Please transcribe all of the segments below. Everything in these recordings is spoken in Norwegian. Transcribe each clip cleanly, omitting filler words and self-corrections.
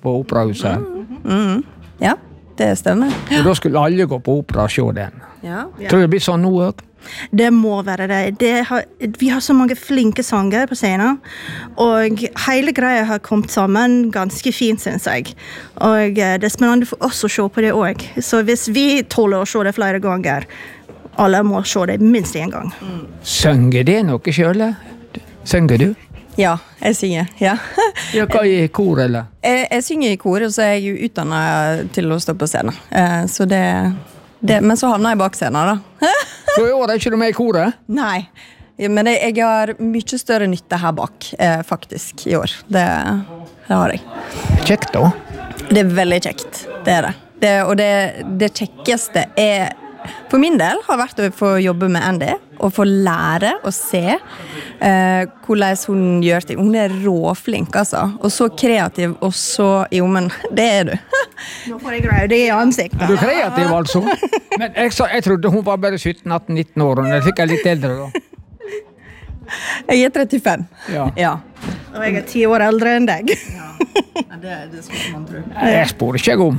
på operahuset. Ja, det stemmer. Og da skulle alle gå på opera og se den. Ja. Tror du det blir sånn nå også? Det må være det. Vi har så mange flinke sanger på scenen, og hele greia har kommet sammen ganske fint, synes jeg. Og det spennende for oss å se på det også. Så hvis vi tåler å se det flere ganger, alle må se det minst en gang. Synger det noe selv? Synger du? Ja, jeg synger, ja. Ja, hva i kor, eller? Jeg synger i kor, og så er jeg jo utdannet til å stå på scenen. Så men så havner jeg bak scenen, da. Så i år er ikke du med i koret? Nei, men jeg har mye større nytte her bak, faktisk, i år. Det har jeg. Kjekt da. Det er veldig kjekt, det er det. Og det kjekkeste for min del har vært å få jobbe med Andy, og få lære å se hvordan hun gjør ting. Hun er råflink, altså. Og så kreativ, og så... Jo, men det er du. Nå får jeg greie det i ansiktet. Du er kreativ, altså. Men jeg trodde hun var bare 17-18-19 år, og jeg fikk litt eldre da. Jeg er 35. Ja. Og jeg er 10 år eldre enn deg. Ja, det skal man tro. Jeg spør ikke jeg om.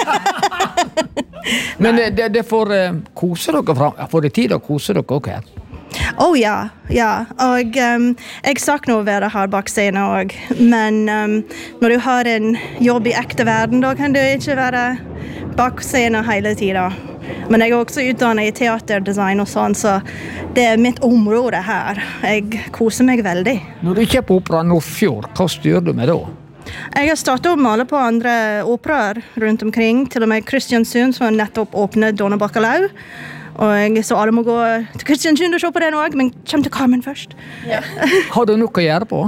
Men det får kose dere fram. Får det tid å kose dere også her? Ja. Og jeg savner å være her bak scenen også. Men når du har en jobb i ekte verden, da kan du ikke være bak scenen hele tiden. Men jeg er også utdannet i teaterdesign og sånn, så det er mitt område her. Jeg koser meg veldig. Når du ikke er på Opera Nordfjord, hva styrer du med da? Jeg har startet å male på andre operaer rundt omkring, til og med Kristiansund, som har nettopp åpnet Donna Bacalao. Så alle må gå til Kristiansund og se på den også, men kom til Carmen først. Ja. Har du noe å gjøre på?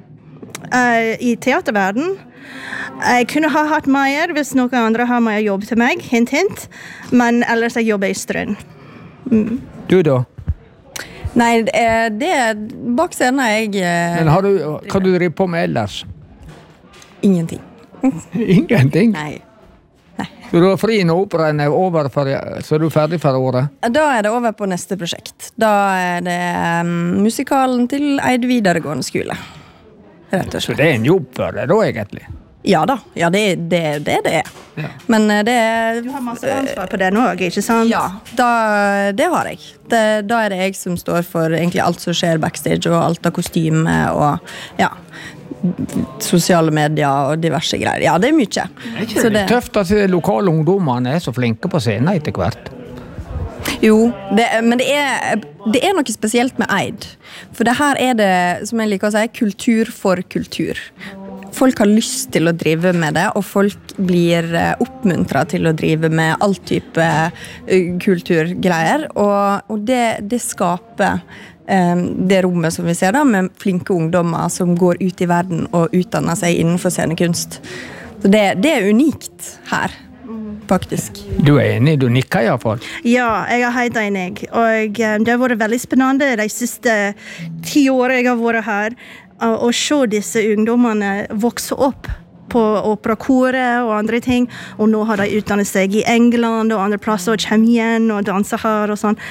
I teaterverden. Jeg kunne ha hatt mer hvis noen andre har mer jobb til meg, hint. Men ellers jeg jobber i Strøn. Du da? Nei, det bak scenen jeg... Men hva du driver på med ellers? Ingenting. Ingenting? Nei. Så du har fri når operaen er over, så er du ferdig for året? Da er det over på neste prosjekt. Da er det musikalen til Eid videregående skole. Rett og slett. Så det er en jobb for deg da, egentlig? Ja da, ja, det er det. Ja. Men det Du har masse ansvar på den også, ikke sant? Ja, det har jeg. Da er det jeg som står for egentlig alt som skjer backstage, og alt av kostyme, og ja, sosiale medier og diverse greier. Ja, det er mye. Det er tøft at lokale ungdommene er så flinke på scenen etter hvert. Jo, men det er noe spesielt med Eid. For det her er det, som jeg liker å si, kultur for kultur. Folk har lyst til å drive med det, og folk blir oppmuntret til å drive med all type kulturgreier. Og det skaper det rommet som vi ser da, med flinke ungdommer som går ut i verden og utdanner seg innenfor scenekunst. Så det er unikt her, faktisk. Du er enig, du nikker i hvert fall. Ja, jeg er helt enig. Og det har vært veldig spennende de siste 10 årene jeg har vært her, å se disse ungdommene vokse opp på operakoret og andre ting, og nå har de utdannet seg i England og andre plasser, og kommer igjen og danser her og sånn.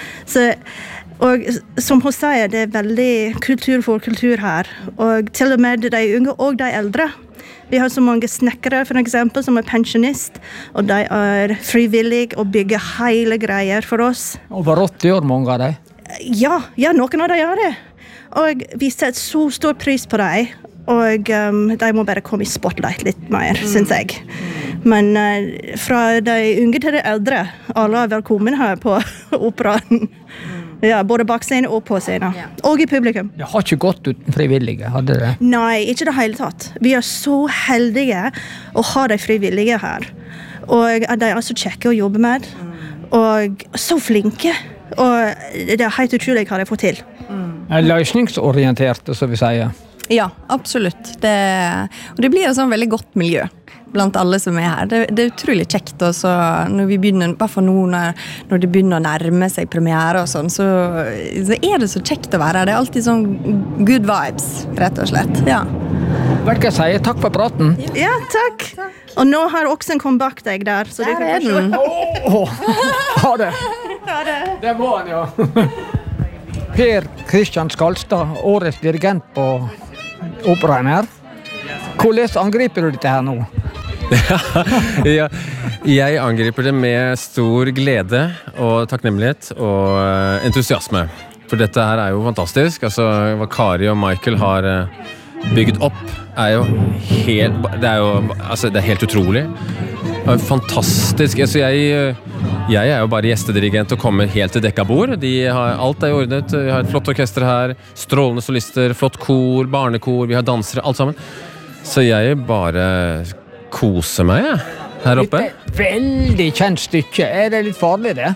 Og som hun sier, det er veldig kultur for kultur her, og til og med de unge og de eldre. Vi har så mange snekkere, for eksempel, som er pensjonist, og de er frivillige og bygger hele greier for oss. Over 80 år, mange av dem. Ja, noen av dem gjør det. Og vi setter så stor pris på dem, og de må bare komme i spotlight litt mer, synes jeg. Men fra de unge til de eldre, alle er velkommen her på operaen. Ja, både bak scenen og på scenen. Ja. Og i publikum. Det har ikke gått uten frivillige, hadde det? Nei, ikke det hele tatt. Vi er så heldige å ha de frivillige her. Og de er så kjekke å jobbe med. Og så flinke. Og det er helt utrolig hva de får til. Løsningsorienterte, som vi sier. Ja, absolutt. Og det blir et sånn veldig godt miljø blant alle som er her. Det er utrolig kjekt også, når vi begynner, bare for nå når det begynner å nærme seg premiere og sånn, så er det så kjekt å være her. Det er alltid sånn good vibes, rett og slett. Ja. Hva skal jeg si? Takk for praten. Ja, takk. Og nå har Oksen kommet bak deg der, så du kan få se. Ha det. Det var han, ja. Per Kristian Skalstad, årets dirigent på operaen her. Hvordan angriper du dette her nå? Ja, jeg angriper det med stor glede og takknemlighet og entusiasme. For dette her jo fantastisk. Altså, hva Kari og Michael har bygd opp jo helt, det helt utrolig. Fantastisk. Altså, jeg jo bare gjestedirigent og kommer helt til dekka bord. Alt jo ordnet. Vi har et flott orkester her, strålende solister, flott kor, barnekor, vi har dansere, alt sammen. Så jeg bare koser meg her oppe. Et veldig kjent stykke. Det litt farlig, det?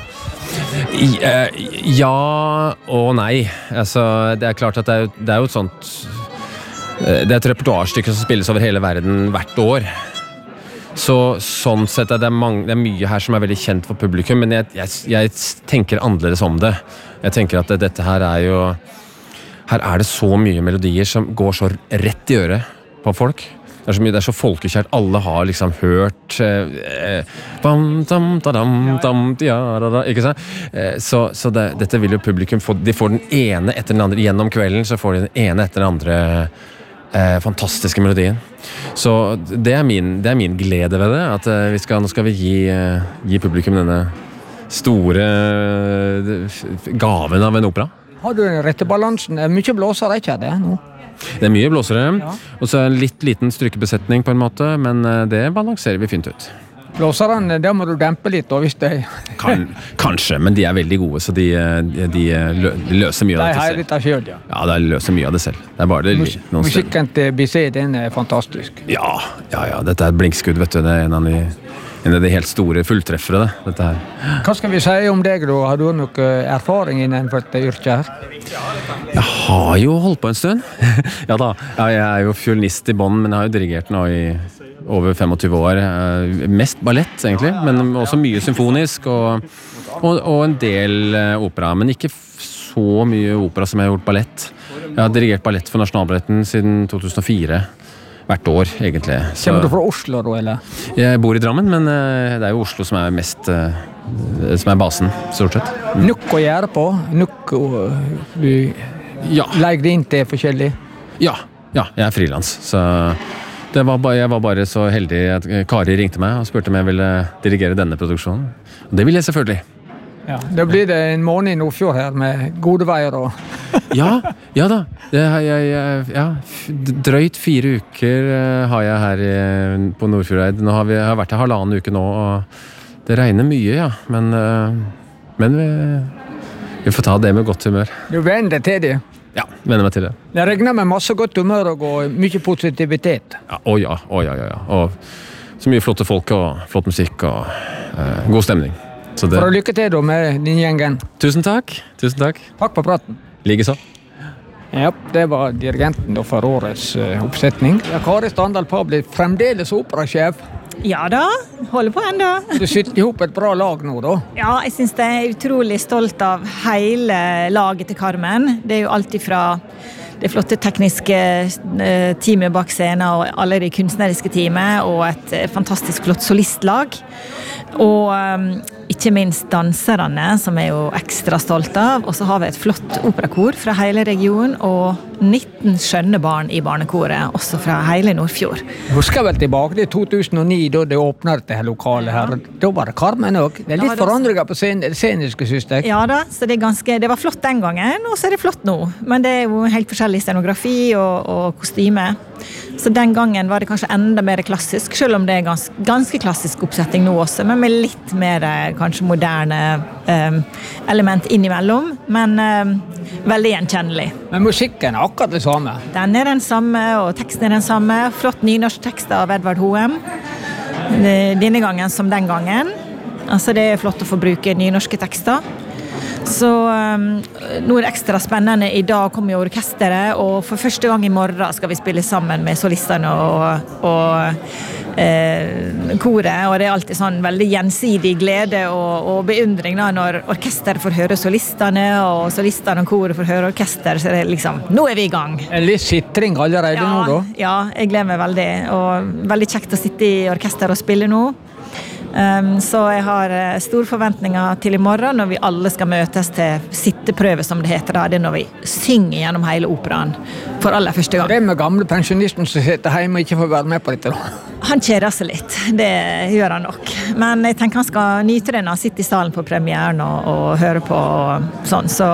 Ja og nei. Altså, det klart at det jo et sånt... Det et repertoarstykke som spilles over hele verden hvert år. Så sånn sett det mye her som veldig kjent for publikum, men jeg tenker annerledes om det. Jeg tenker at dette her jo... Her det så mye melodier som går så rett i øret på folk. Det så mye, det så folkekjært. Alle har liksom hørt ikke sant? Så dette vil jo publikum få. De får den ene etter den andre. Gjennom kvelden så får de den ene etter den andre fantastiske melodien. Så det min glede ved det, at nå skal vi gi publikum denne store gaven av en opera. Har du den rette balansen? Mye blåser ikke det nå? Det mye blåsere, og så en litt liten strykebesetning på en måte, men det balanserer vi fint ut. Blåserne, det må du dempe litt, og hvis det... Kanskje, men de veldig gode, så de løser mye av det selv. De litt av selv, ja. Ja, de løser mye av det selv. Det bare musikken til Bizet, den fantastisk. Ja, dette et blinkskudd, vet du. Det en av de helt store fulltreffere, dette her. Hva skal vi si om deg, da? Har du noe erfaring innenfor dette yrket her? Jeg har jo holdt på en stund. Ja da, jeg jo fiolinist i bånd, men jeg har jo dirigert nå i over 25 år. Mest ballett, egentlig, men også mye symfonisk og en del opera, men ikke så mye opera som jeg har gjort ballett. Jeg har dirigert ballett for Nasjonalballetten siden 2004. Hvert år, egentlig. Kommer du fra Oslo, da, eller? Jeg bor i Drammen, men det jo Oslo som mest... som basen, stort sett. Nok å gjøre på? Nok å... legge det inn til forskjellig? Ja, jeg frilans, så... jeg var bare så heldig at Kari ringte meg og spurte om jeg ville dirigere denne produksjonen. Og det ville jeg selvfølgelig. Ja, da blir det en måned i Nordfjord her med gode veier og... ja da. Drøyt 4 uker har jeg her på Nordfjordeid. Nå har jeg vært her 1,5 uke nå, og det regner mye, ja. Men vi får ta det med godt humør. Du venner til det? Ja, venner meg til det. Det regner med masse godt humør og mye positivitet. Ja. Og så mye flotte folk og flott musikk og god stemning. For å lykke til da med din gjengen. Tusen takk. Takk for praten. Likeså. Ja, det var dirigenten da for årets oppsetning. Kari Standal Paa blir fremdeles operasjef. Ja da, holder på enda. Du sitter ihop et bra lag nå da? Ja, jeg synes det utrolig stolt av hele laget til Carmen. Det jo alt ifra det flotte tekniske teamet bak scenen og alle de kunstneriske teamet og et fantastisk flott solistlag. Og ikke minst danserne, som jo ekstra stolt av. Og så har vi et flott operakor fra hele regionen og 19 skjønne barn i barnekoret, også fra hele Nordfjord. Jeg husker vel tilbake til 2009, da det åpnet dette lokalet her. Da var det Carmen også. Det litt forandringer på sceniske, synes jeg. Ja da, så det var flott den gangen, og så det flott nå. Men det jo helt forskjellig scenografi og kostyme. Så den gangen var det kanskje enda mer klassisk, selv om det ganske klassisk oppsetting nå også, men med litt mer kanskje moderne element innimellom, men veldig gjenkjennelig. Men musikken akkurat det samme? Den den samme, og teksten den samme. Flott nynorsk tekst av Edvard Hoem. Denne gangen som den gangen. Altså det flott å få bruke nynorske tekster. Så nå det ekstra spennende. I dag kommer jo orkesteret, og for første gang i morgen skal vi spille sammen med solistene og koret, og det alltid sånn veldig gjensidig glede og beundring da, når orkesteret får høre solistene, og solistene og koret får høre orkester, så det liksom, nå vi i gang. En litt sitring allerede nå da? Ja, jeg gleder meg veldig, og veldig kjekt å sitte i orkester og spille nå. Så jeg har store forventninger til i morgen når vi alle skal møtes til sitteprøve, som det heter da. Det når vi synger gjennom hele operaen for aller første gang. Det med gamle pensjonisten som sitter hjemme og ikke får være med på dette. Han kjeder seg litt, det gjør han nok. Men jeg tenker han skal nyte det når han sitter i salen på premieren og hører på og sånn, så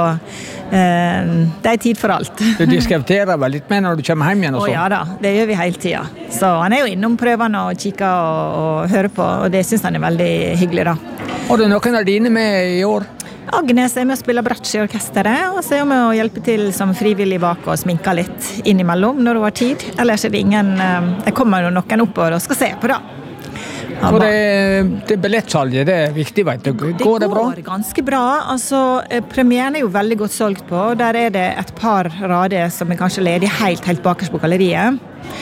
det tid for alt. Du diskuterer vel litt med når du kommer hjem igjen og sånn? Ja da, det gjør vi hele tiden. Så han jo innom prøvene og kikker og hører på, og det synes han veldig hyggelig da. Har du noen av dine med i år? Agnes med å spille bratsj i orkesteret, og så med å hjelpe til som frivillig bak og sminke litt innimellom når det var tid. Ellers det ingen, det kommer jo noen oppover og skal se på da. Og det billettsalget, det viktig, vet du. Går det bra? Det går ganske bra. Altså, premieren jo veldig godt solgt på. Der det et par rader som kanskje ledig helt bakerst på galleriet.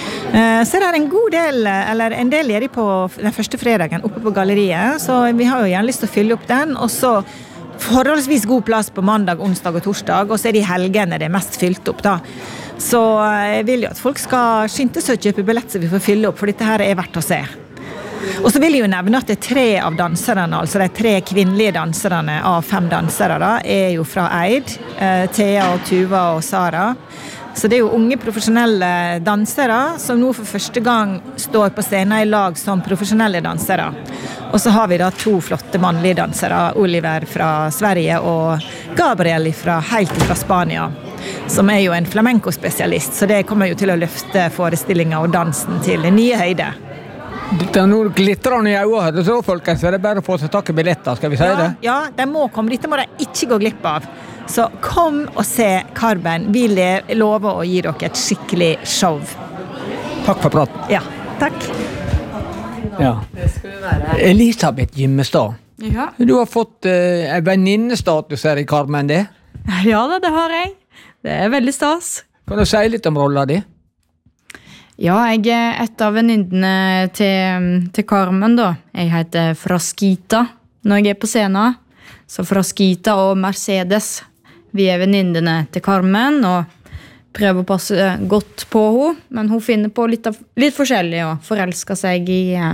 Så det en god del, eller en del ledig på den første fredagen oppe på galleriet, så vi har jo gjerne lyst til å fylle opp den, og så forholdsvis god plass på mandag, onsdag og torsdag, og så de helgene det mest fylt opp da. Så jeg vil jo at folk skal skynde seg å kjøpe billett så vi får fylle opp, for dette her verdt å se. Og så vil jeg jo nevne at det 3 av danserne, altså de 3 kvinnelige danserne av 5 dansere da, jo fra Eid, Thea og Tuva og Sara. Så det jo unge profesjonelle dansere som nå for første gang står på scenen i lag som profesjonelle dansere. Og så har vi da 2 flotte mannlige dansere, Oliver fra Sverige og Gabriel helt fra Spania, som jo en flamenco-spesialist, så det kommer jo til å løfte forestillingen og dansen til nye høyder. Det noe glittrende i øynene, så folkens, det bare å få seg tak i billetter, skal vi si det? Ja, de må komme, dette må de ikke gå glipp av. Så kom og se Carmen, vi lover å gi dere et skikkelig show. Takk for praten. Ja, takk. Ja. Elisabeth Gimmestad, du har fått en venninnestatus her i Carmen, det? Ja da, det har jeg. Det veldig stas. Kan du si litt om rollen din? Ja, jeg et av venninnene til Carmen da. Jeg heter Frasquita når jeg på scenen. Så Frasquita og Mercedes, vi venninnene til Carmen og prøver å passe godt på henne. Men hun finner på litt forskjellig og forelsker seg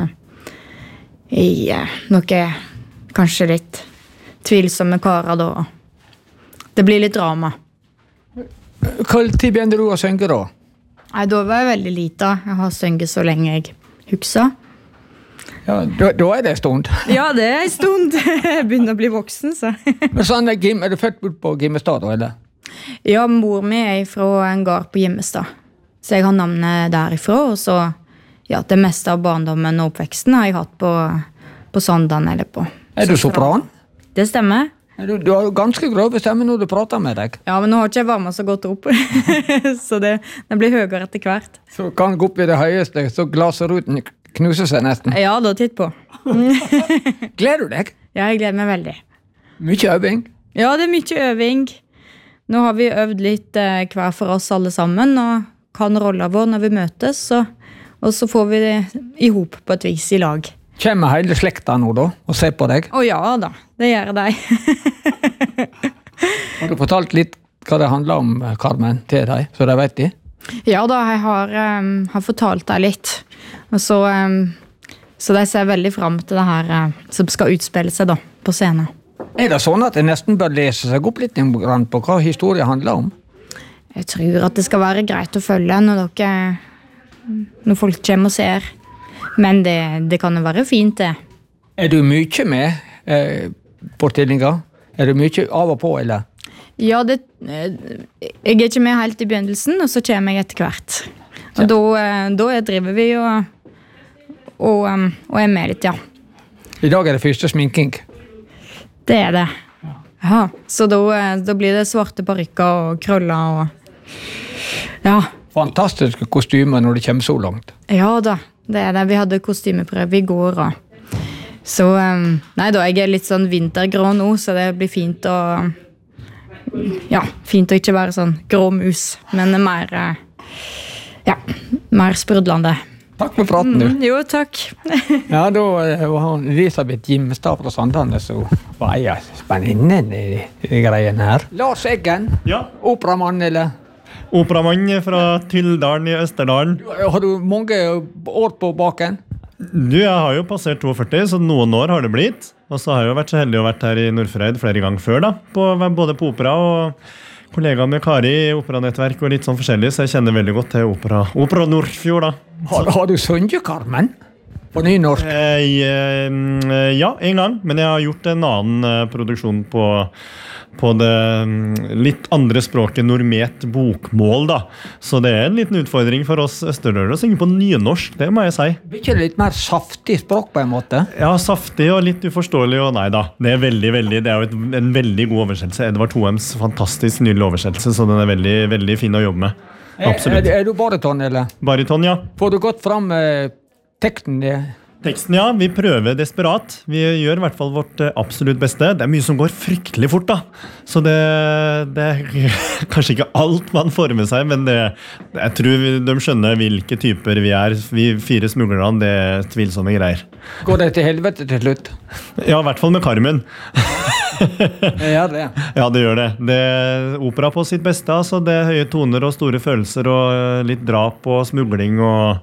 i noe kanskje litt tvilsomme karer da. Det blir litt drama. Hva tid begynner du å synge da? Nei, da var jeg veldig lite. Jeg har synget så lenge jeg husker. Ja, da det en stund. Ja, det en stund. Jeg begynner å bli voksen, så. Men sånn, du født på Gimmestad, da, eller? Ja, mor mi fra en gard på Gimmestad. Så jeg har navnet derifra, og så, ja, det meste av barndommen og oppveksten har jeg hatt på Sondan eller på. Du sopran? Det stemmer. Du har jo ganske grove stemme når du prater med deg. Ja, men nå har ikke jeg varmet så godt opp. Så det blir høyere etter hvert. Så kan gå opp i det høyeste, så glaseruten knuser seg nesten. Ja, da titt på. Gleder du deg? Ja, jeg gleder meg veldig. Mye øving? Ja, det mye øving. Nå har vi øvd litt hver for oss alle sammen, og kan rollen vår når vi møtes, og så får vi det ihop på et vis i lag. Kommer hele slekta nå da, og ser på deg? Å ja da, det gjør de. Har du fortalt litt hva det handler om, Carmen, til deg, så de vet de? Ja da, jeg har fortalt deg litt. Og så de ser veldig frem til det her som skal utspille seg da, på scenen. Det sånn at det nesten bør lese seg opp litt på hva historien handler om? Jeg tror at det skal være greit å følge når folk kommer og ser. Men det kan jo være fint, det. Du mye med fortellinger? Du mye av og på, eller? Ja, jeg ikke med helt i begynnelsen, og så kommer jeg etter hvert. Og da driver vi og med litt, ja. I dag det første sminking? Det det. Ja, så da blir det svarte parykker og krøller og... Ja. Fantastiske kostymer når det kommer så langt. Ja da, det det. Vi hadde kostymeprøve i går. Så nei da, jeg litt sånn vintergrå nå, så det blir fint å ikke være sånn grå mus, men mer sprudlende. Takk for praten, du. Jo, takk. Ja, da var Elisabeth Gimmestad fra Sandane, så var jeg spennende i de greiene her. Lars Eggen, ja. Operamann, eller? Operamann fra Tyldalen i Østerdalen. Har du mange år på baken? Jeg har jo passert 42, så noen år har det blitt. Og så har jeg jo vært så heldig å vært her i Nordfjordeid flere ganger før da, både på opera og kollegaer med Kari i operanettverk og litt sånn forskjellig, så jeg kjenner veldig godt til opera Nordfjord da. Har du sunget Carmen? På nynorsk? Ja, en gang, men jeg har gjort en annen produksjon på det litt andre språket normet bokmål da. Så det en liten utfordring for oss østerdører å synge på nynorsk, det må jeg si. Blir ikke det litt mer saftig språk på en måte? Ja, saftig og litt uforståelig, og nei da. Det er det er jo en veldig god oversettelse. Edvard Hoems fantastisk nydelig oversettelse, så den er veldig, veldig fin å jobbe med. Absolutt. Er du bariton, eller? Bariton, ja. Får du gått fram teksten? Teksten, ja. Vi prøver desperat. Vi gjør i hvert fall vårt absolutt beste. Det er mye som går fryktelig fort, da. Så det er kanskje ikke alt man får med seg, men jeg tror de skjønner hvilke typer vi er. Vi 4 smuglerne, det er tvilsomme greier. Går det til helvete til slutt? Ja, i hvert fall med Carmen. Ja, det. Ja, det gjør det. Det er opera på sitt beste, altså. Det er høye toner og store følelser og litt drap og smugling og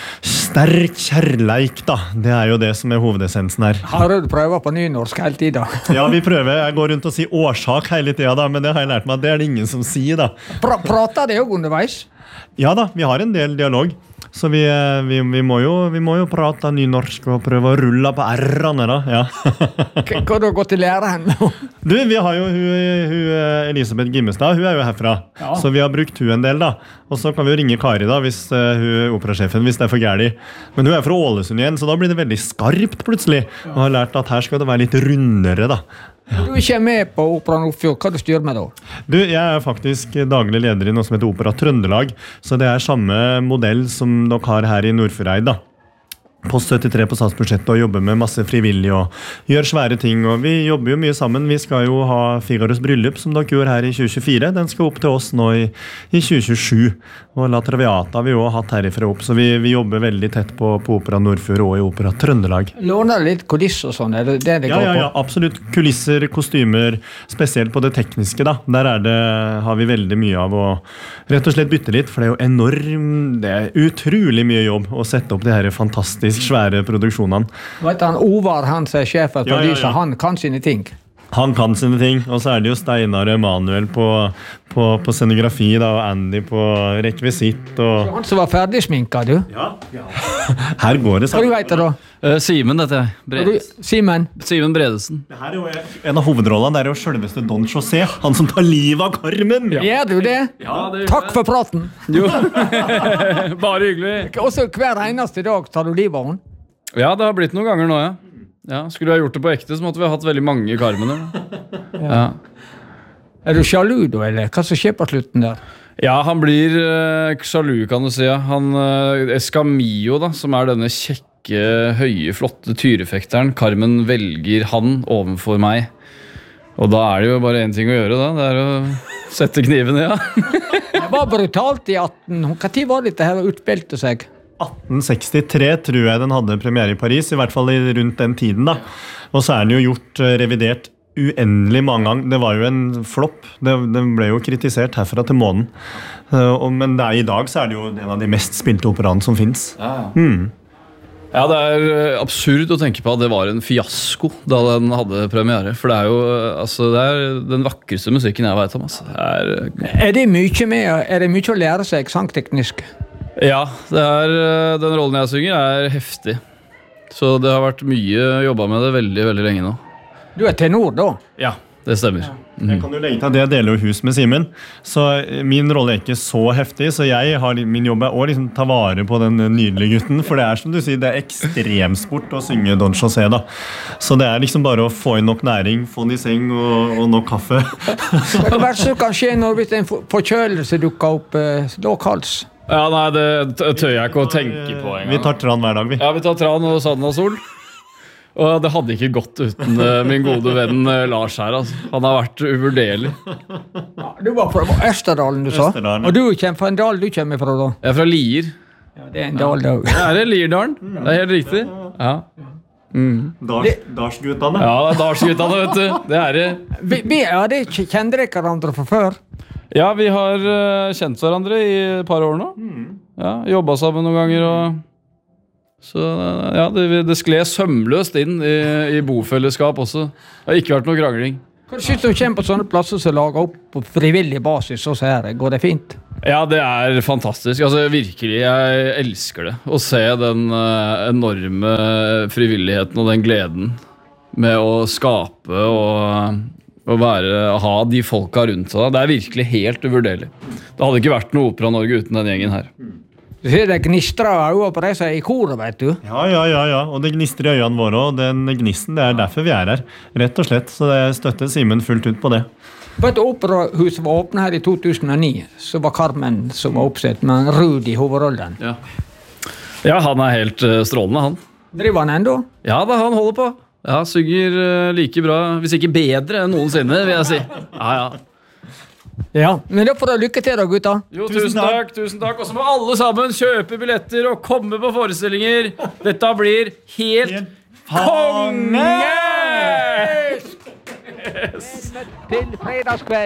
sterk kjærleik, da. Det er jo det som er hovedessensen her. Har du prøver på nynorsk hele tiden? Ja, vi prøver. Jeg går rundt og sier årsak hele tiden, da, men det har jeg lært meg at det er det ingen som sier, da. Prater det jo underveis? Ja da, vi har en del dialog. Så vi må jo prate nynorsk og prøve å rulle på R-ene da, ja. Hva har du gått til lære henne? Du, vi har jo hun Elisabeth Gimmestad, hun er jo herfra. Ja. Så vi har brukt hun en del da. Og så kan vi jo ringe Kari da, hvis hun operasjefen, hvis det er for gærlig. Men hun er fra Ålesund igjen, så da blir det veldig skarpt plutselig. Og har lært at her skal det være litt rundere da. Ja. Du er ikke med på Opera Nordfjord. Hva du styrer med da? Du, jeg er faktisk daglig leder i noe som heter Opera Trøndelag, så det er samme modell som dere har her i Nordfjordeid da. Post 73 på statsbudsjettet og jobber med masse frivillig og gjør svære ting, og vi jobber jo mye sammen. Vi skal jo ha Figaros bryllup som dere gjør her i 2024. Den skal opp til oss nå i 2027. Og La Traviata vi jo har hatt herifra opp, så vi jobber veldig tett på Opera Nordfjord og i Opera Trøndelag. Låner litt kulisser og sånn, er det det går på? Ja, absolutt. Kulisser, kostymer, spesielt på det tekniske da. Der har vi veldig mye av å rett og slett bytte litt, for det er jo det er utrolig mye jobb å sette opp de her fantastiske svære produksjonene. Vet han, Ovar, han som er sjef for produser, han kan sine ting. Han kan sine ting, og så er det jo Steinar Emanuel på scenografi da, og Andy på rekvisitt. Og han som var ferdig sminka, du? Ja. Her går det sammen. Hva du vet det da? Simen, dette er Simen Bredesen. Det her er jo en av hovedrollene, det er jo selveste Don José, han som tar livet av Carmen. Ja. Gjør du det? Ja, det gjør Takk for praten. Jo, bare hyggelig. Også hver eneste dag tar du livet av henne? Ja, det har blitt noen ganger nå, ja. Ja, skulle vi ha gjort det på ekte, så måtte vi ha hatt veldig mange Carmener. Ja. Er du sjalu da, eller hva som skjer på slutten der? Ja, han blir sjalu, kan du si. Han Escamillo, da, som er denne kjekke, høye, flotte tyrefekteren. Carmen velger han overfor meg. Og da er det jo bare en ting å gjøre, da. Det er å sette kniven, ja. Det var brutalt i 18. Hva tid var dette her og utspilte seg? 1863 tror jeg den hadde premiere i Paris, i hvert fall rundt den tiden da. Og så er den jo gjort revidert uendelig mange ganger. Det var jo en flopp. Den ble jo kritisert herfra til månen. Men i dag så er det jo en av de mest spilte operaene som finnes. Ja. Ja, det er absurd å tenke på at det var en fiasko da den hadde premiere. For det er jo det er den vakreste musikken jeg vet om. Altså. Er det mye å lære seg sangteknisk? Ja, den rollen jeg synger er heftig. Så det har vært mye jobbet med det veldig, veldig lenge nå. Du er tenor da? Ja, det stemmer. Jeg kan jo legge til at jeg deler jo hus med Simen, så min rolle er ikke så heftig, så min jobb er å liksom ta vare på den nydelige gutten, for det er som du sier, det er ekstremsport å synge Don José da. Så det er liksom bare å få inn nok næring, få den i seng og nok kaffe. Hva verste kan skje når hvis en forkjølelse dukker opp lokals? Ja, nei, det tør jeg ikke å tenke på en gang. Vi tar tran hver dag, vi. Ja, vi tar tran og Sandnasol. Og det hadde ikke gått uten min gode venn Lars her, altså. Han har vært uvurderlig. Ja, du var fra Østerdalen, du sa? Østerdalen. Og du kommer fra en dal du kommer fra da? Jeg er fra Lier. Ja, det er en dal da. Ja, er det Lierdalen? Det er helt riktig. Ja. Darsguttene. Ja, det er Darsguttene, vet du. Det er det. Kjenner dere hverandre fra før? Ja, vi har kjent hverandre i et par år nå. Ja, jobbet sammen noen ganger og Så ja, det skled sømløst inn i bofellesskap også. Det har ikke vært noe krangling. Hva synes du kommer på sånne plasser som lager opp på frivillig basis, og så her, går det fint? Ja, det er fantastisk. Altså, virkelig, jeg elsker det. Å se den enorme frivilligheten og den gleden med å skape og ha de folka rundt seg. Det er virkelig helt uvurderlig. Det hadde ikke vært noe Opera Norge uten den gjengen her. Du ser det gnistrer øynene på deg i koret, vet du. Ja, og det gnistrer i øynene våre, og den gnisten, det er derfor vi er her, rett og slett, så jeg støtter Simen fullt ut på det. Vet du, Operahuset var åpnet her i 2009, så var Carmen som var oppsett, med Rudi i hovedrollen. Ja, han er helt strålende, han. Driver han enda? Ja, da han holder på. Ja, synger like bra, hvis ikke bedre enn noensinne, vil jeg si. Ja, men da får du lykke til da, gutta. Jo, tusen takk. Og så må alle sammen kjøpe billetter og komme på forestillinger. Dette blir helt konge! Til fredagskveld.